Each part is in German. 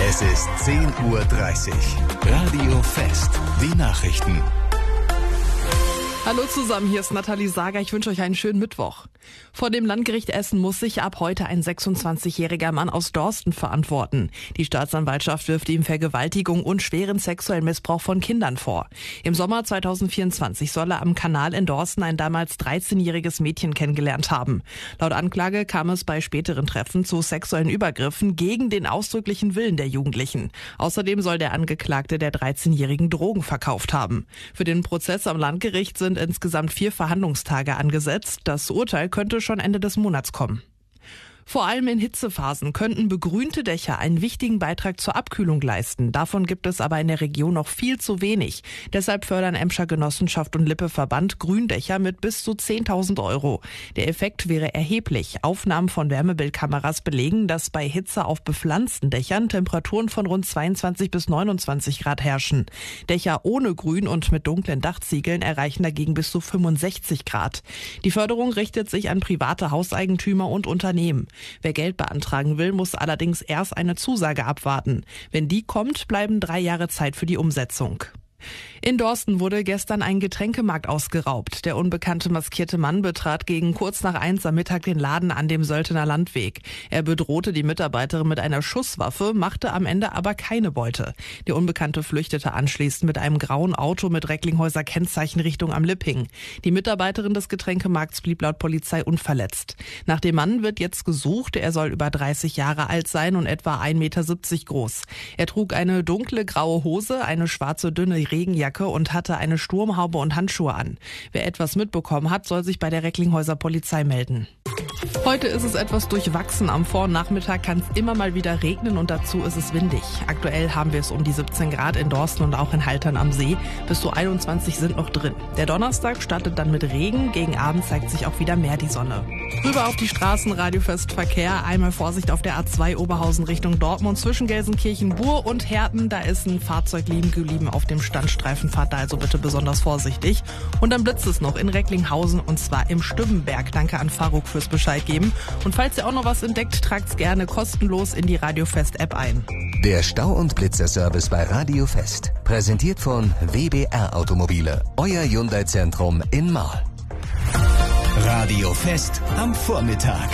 Es ist 10:30 Uhr. Radio Fest. Die Nachrichten. Hallo zusammen, hier ist Nathalie Sager. Ich wünsche euch einen schönen Mittwoch. Vor dem Landgericht Essen muss sich ab heute ein 26-jähriger Mann aus Dorsten verantworten. Die Staatsanwaltschaft wirft ihm Vergewaltigung und schweren sexuellen Missbrauch von Kindern vor. Im Sommer 2024 soll er am Kanal in Dorsten ein damals 13-jähriges Mädchen kennengelernt haben. Laut Anklage kam es bei späteren Treffen zu sexuellen Übergriffen gegen den ausdrücklichen Willen der Jugendlichen. Außerdem soll der Angeklagte der 13-jährigen Drogen verkauft haben. Für den Prozess am Landgericht sind insgesamt 4 Verhandlungstage angesetzt. Das Urteil könnte schon Ende des Monats kommen. Vor allem in Hitzephasen könnten begrünte Dächer einen wichtigen Beitrag zur Abkühlung leisten. Davon gibt es aber in der Region noch viel zu wenig. Deshalb fördern Emscher Genossenschaft und Lippe-Verband Gründächer mit bis zu 10.000 €. Der Effekt wäre erheblich. Aufnahmen von Wärmebildkameras belegen, dass bei Hitze auf bepflanzten Dächern Temperaturen von rund 22 bis 29 Grad herrschen. Dächer ohne Grün und mit dunklen Dachziegeln erreichen dagegen bis zu 65 Grad. Die Förderung richtet sich an private Hauseigentümer und Unternehmen. Wer Geld beantragen will, muss allerdings erst eine Zusage abwarten. Wenn die kommt, bleiben 3 Jahre Zeit für die Umsetzung. In Dorsten wurde gestern ein Getränkemarkt ausgeraubt. Der unbekannte maskierte Mann betrat gegen kurz nach 1 am Mittag den Laden an dem Söltener Landweg. Er bedrohte die Mitarbeiterin mit einer Schusswaffe, machte am Ende aber keine Beute. Der Unbekannte flüchtete anschließend mit einem grauen Auto mit Recklinghäuser Kennzeichen Richtung am Lipping. Die Mitarbeiterin des Getränkemarkts blieb laut Polizei unverletzt. Nach dem Mann wird jetzt gesucht. Er soll über 30 Jahre alt sein und etwa 1,70 Meter groß. Er trug eine dunkle graue Hose, eine schwarze dünne Regenjacke und hatte eine Sturmhaube und Handschuhe an. Wer etwas mitbekommen hat, soll sich bei der Recklinghäuser Polizei melden. Heute ist es etwas durchwachsen. Am Vor- und Nachmittag kann es immer mal wieder regnen und dazu ist es windig. Aktuell haben wir es um die 17 Grad in Dorsten und auch in Haltern am See. Bis zu 21 sind noch drin. Der Donnerstag startet dann mit Regen. Gegen Abend zeigt sich auch wieder mehr die Sonne. Rüber auf die Straßen, Radiofest Verkehr. Einmal Vorsicht auf der A2 Oberhausen Richtung Dortmund zwischen Gelsenkirchen, Buhr und Herten. Da ist ein Fahrzeug liegen geblieben auf dem Standstreifen. Fahrt da also bitte besonders vorsichtig. Und dann blitzt es noch in Recklinghausen und zwar im Stübbenberg. Danke an Faruk fürs Bescheid geben. Und falls ihr auch noch was entdeckt, tragt's gerne kostenlos in die Radiofest-App ein. Der Stau- und Blitzerservice bei Radio Fest. Präsentiert von WBR Automobile. Euer Hyundai-Zentrum in Marl. Radio Fest am Vormittag.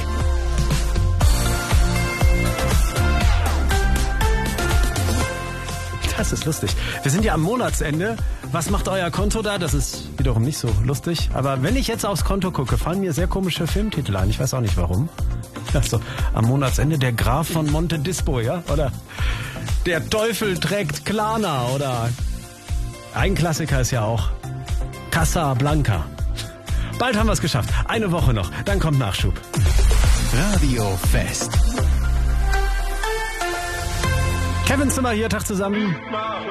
Das ist lustig. Wir sind ja am Monatsende. Was macht euer Konto da? Das ist wiederum nicht so lustig. Aber wenn ich jetzt aufs Konto gucke, fallen mir sehr komische Filmtitel ein. Ich weiß auch nicht warum. Also am Monatsende der Graf von Monte Dispo, ja? Oder der Teufel trägt Klana. Oder ein Klassiker ist ja auch Casablanca. Bald haben wir es geschafft. Eine Woche noch. Dann kommt Nachschub. Radio Fest. Kevin Zimmer hier, Tag zusammen.